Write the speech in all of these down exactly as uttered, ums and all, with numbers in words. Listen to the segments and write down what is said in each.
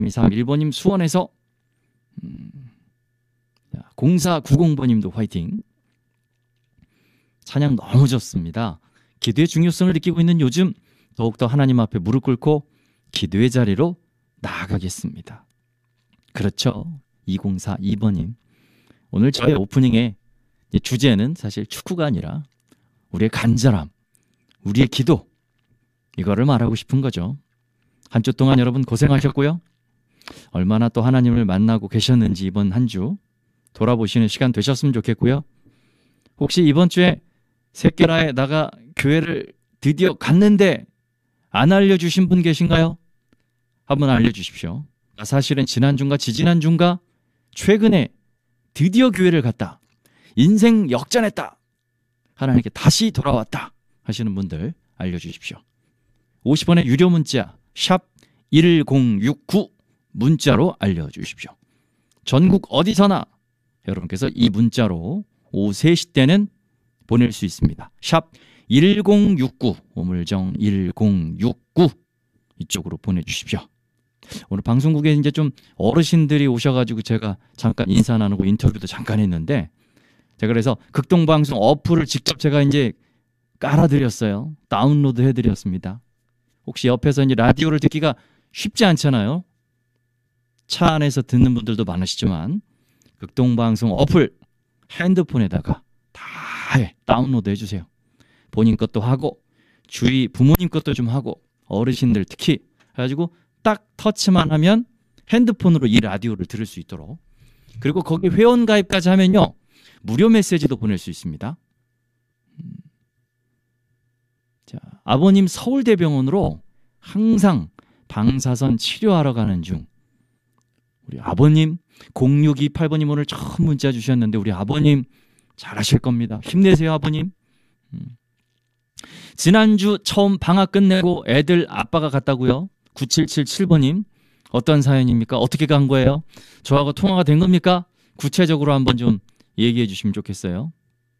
삼이삼일 번님 수원에서 음, 공사구공 번님도 화이팅. 찬양 너무 좋습니다. 기도의 중요성을 느끼고 있는 요즘 더욱더 하나님 앞에 무릎 꿇고 기도의 자리로 나아가겠습니다. 그렇죠. 이공사이 번님. 오늘 저의 오프닝의 주제는 사실 축구가 아니라 우리의 간절함, 우리의 기도, 이거를 말하고 싶은 거죠. 한 주 동안 여러분 고생하셨고요. 얼마나 또 하나님을 만나고 계셨는지 이번 한 주 돌아보시는 시간 되셨으면 좋겠고요. 혹시 이번 주에 새끼라에 나가 교회를 드디어 갔는데 안 알려주신 분 계신가요? 한번 알려주십시오. 사실은 지난주인가 지지난주인가 최근에 드디어 교회를 갔다. 인생 역전했다. 하나님께 다시 돌아왔다 하시는 분들 알려주십시오. 오십 원의 유료 문자 샵 일공육구 문자로 알려주십시오. 전국 어디서나 여러분께서 이 문자로 오후 세 시 때는 보낼 수 있습니다. 샵 일공육구 오물정 일공육구 이쪽으로 보내주십시오. 오늘 방송국에 이제 좀 어르신들이 오셔가지고 제가 잠깐 인사 나누고 인터뷰도 잠깐 했는데 제가 그래서 극동방송 어플을 직접 제가 이제 깔아드렸어요. 다운로드 해드렸습니다. 혹시 옆에서 이제 라디오를 듣기가 쉽지 않잖아요. 차 안에서 듣는 분들도 많으시지만 극동방송 어플 핸드폰에다가 다 해, 다운로드 해주세요. 본인 것도 하고 주위 부모님 것도 좀 하고 어르신들 특히 해가지고 딱 터치만 하면 핸드폰으로 이 라디오를 들을 수 있도록 그리고 거기 회원 가입까지 하면요 무료 메시지도 보낼 수 있습니다. 음. 자, 아버님 서울대병원으로 항상 방사선 치료하러 가는 중 우리 아버님 공육이팔 번님 오늘 처음 문자 주셨는데 우리 아버님 잘하실 겁니다. 힘내세요 아버님. 음. 지난주 처음 방학 끝내고 애들 아빠가 갔다고요? 구칠칠칠 번님 어떤 사연입니까? 어떻게 간 거예요? 저하고 통화가 된 겁니까? 구체적으로 한번 좀 얘기해 주시면 좋겠어요.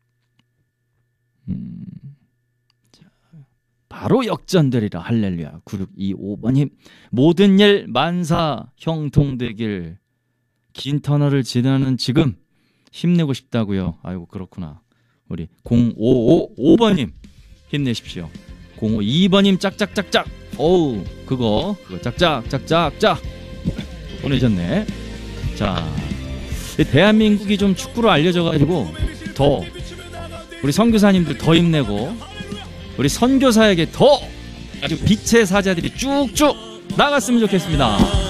음, 자, 바로 역전되리라 할렐루야. 구육이오 번님 모든 일 만사 형통되길 긴 터널을 지나는 지금 힘내고 싶다고요. 아이고 그렇구나. 우리 공오오오 번님 힘내십시오. 공오이 번님 짝짝짝짝 어우 그거 그거 짝짝짝짝짝 보내셨네. 자 대한민국이 좀 축구로 알려져가지고 더 우리 선교사님들 더 힘내고 우리 선교사에게 더 아주 빛의 사자들이 쭉쭉 나갔으면 좋겠습니다.